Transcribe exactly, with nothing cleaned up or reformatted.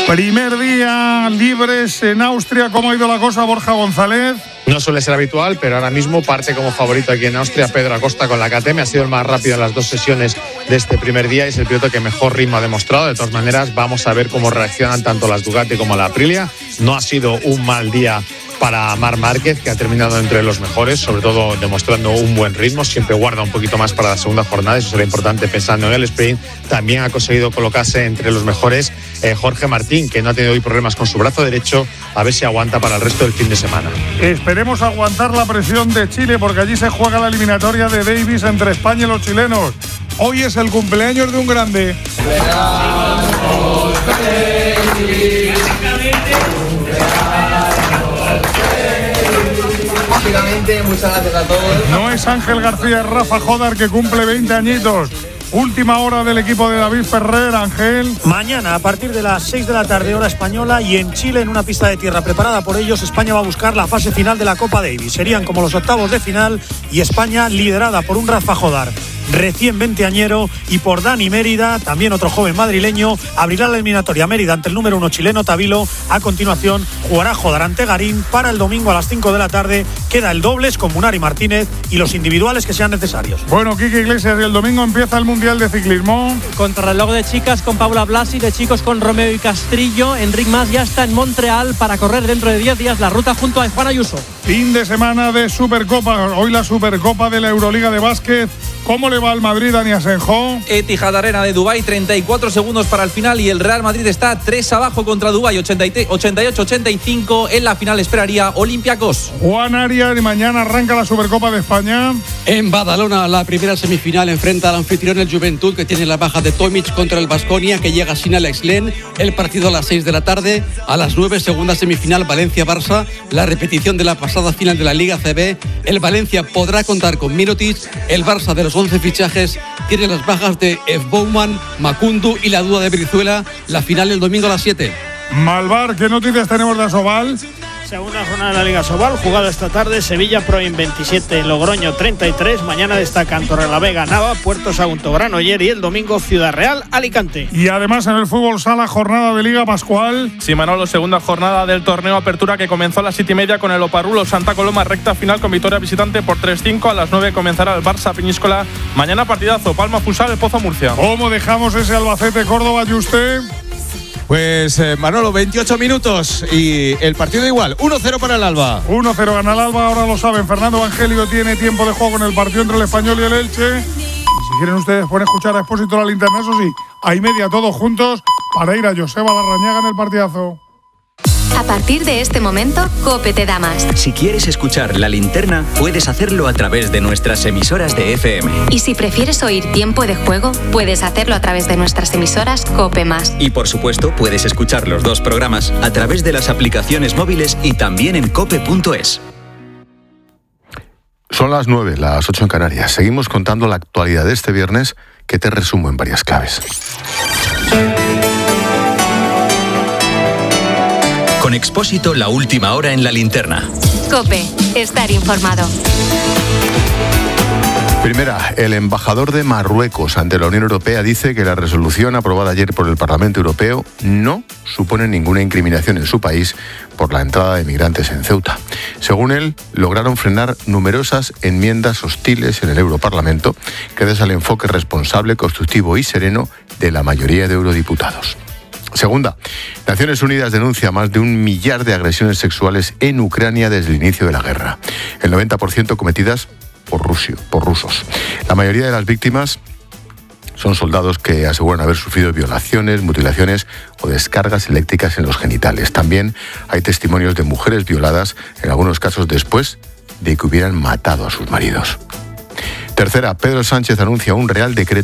Primer día libres en Austria. ¿Cómo ha ido la cosa, Borja González? No suele ser habitual, pero ahora mismo parte como favorito aquí en Austria Pedro Acosta con la K T M. Ha sido el más rápido en las dos sesiones de este primer día y es el piloto que mejor ritmo ha demostrado. De todas maneras, vamos a ver cómo reaccionan tanto las Ducati como la Aprilia. No ha sido un mal día para Marc Márquez, que ha terminado entre los mejores, sobre todo demostrando un buen ritmo. Siempre guarda un poquito más para la segunda jornada, eso será importante pensando en el sprint. También ha conseguido colocarse entre los mejores eh, Jorge Martín, que no ha tenido hoy problemas con su brazo derecho, a ver si aguanta para el resto del fin de semana. Esperemos aguantar la presión de Chile, porque allí se juega la eliminatoria de Davis entre España y los chilenos. Hoy es el cumpleaños de un grande. Muchas gracias a todos. No es Ángel García, es Rafa Jodar, que cumple veinte añitos. Última hora del equipo de David Ferrer, Ángel. Mañana, a partir de las seis de la tarde, hora española, y en Chile, en una pista de tierra preparada por ellos, España va a buscar la fase final de la Copa Davis. Serían como los octavos de final y España liderada por un Rafa Jodar recién veinteañero y por Dani Mérida, también otro joven madrileño, abrirá la eliminatoria Mérida ante el número uno chileno Tabilo. A continuación jugará Jodar ante Garín. Para el domingo a las cinco de la tarde queda el dobles con Munari Martínez y los individuales que sean necesarios. Bueno, Quique Iglesias, y el domingo empieza el Mundial de Ciclismo. Contrarreloj de chicas con Paula Blasi, de chicos con Romeo y Castrillo. Enric Mas ya está en Montreal para correr dentro de diez días la ruta junto a Juan Ayuso. Fin de semana de Supercopa, hoy la Supercopa de la Euroliga de básquet. ¿Cómo le va al Madrid, Dani Asenjo? Etihad Arena de Dubái, treinta y cuatro segundos para el final y el Real Madrid está tres abajo contra Dubái, ochenta y ocho ochenta y cinco. En la final esperaría Olympiacos. Juan Arias, y mañana arranca la Supercopa de España. En Badalona, la primera semifinal enfrenta al anfitrión el Juventud, que tiene la baja de Tomic, contra el Baskonia, que llega sin Alex Len. El partido a las seis de la tarde. A las nueve, segunda semifinal Valencia-Barça, la repetición de la pasada final de la Liga C B. El Valencia podrá contar con Mirotic. El Barça, de los once fichajes, tiene las bajas de F. Bowman, Macundu y la duda de Brizuela. La final el domingo a las siete. Malvar, ¿qué noticias tenemos de Asobal? Segunda jornada de la Liga Sobal, jugado esta tarde, Sevilla Proin veintisiete, Logroño treinta y tres, mañana destacan Torrelavega, Nava, Puerto Sagunto, Granoller y el domingo Ciudad Real, Alicante. Y además en el fútbol sala, jornada de Liga Pascual. Sí, Manolo, segunda jornada del torneo Apertura que comenzó a las siete y media con el Oparrulo Santa Coloma, recta final con victoria visitante por tres cinco. A las nueve comenzará el Barça Peñíscola. Mañana partidazo, Palma Fusal, el Pozo Murcia. ¿Cómo dejamos ese Albacete Córdoba y usted? Pues eh, Manolo, veintiocho minutos y el partido igual, uno cero para el Alba. uno cero gana el Alba, ahora lo saben. Fernando Evangelio tiene tiempo de juego en el partido entre el Español y el Elche. Y si quieren ustedes pueden escuchar a Expósito la Linterna, eso sí, hay media todos juntos para ir a Joseba Larrañaga en el partidazo. A partir de este momento, COPE te da más. Si quieres escuchar La Linterna, puedes hacerlo a través de nuestras emisoras de F M. Y si prefieres oír Tiempo de Juego, puedes hacerlo a través de nuestras emisoras COPE más. Y por supuesto, puedes escuchar los dos programas a través de las aplicaciones móviles y también en cope punto es. Son las nueve, las ocho en Canarias. Seguimos contando la actualidad de este viernes, que te resumo en varias claves. Con Expósito, la última hora en La Linterna. COPE, estar informado. Primera, el embajador de Marruecos ante la Unión Europea dice que la resolución aprobada ayer por el Parlamento Europeo no supone ninguna incriminación en su país por la entrada de migrantes en Ceuta. Según él, lograron frenar numerosas enmiendas hostiles en el Europarlamento gracias al enfoque responsable, constructivo y sereno de la mayoría de eurodiputados. Segunda, Naciones Unidas denuncia más de un millar de agresiones sexuales en Ucrania desde el inicio de la guerra. El noventa por ciento cometidas por, rusio, por rusos. La mayoría de las víctimas son soldados que aseguran haber sufrido violaciones, mutilaciones o descargas eléctricas en los genitales. También hay testimonios de mujeres violadas, en algunos casos después de que hubieran matado a sus maridos. Tercera, Pedro Sánchez anuncia un Real Decreto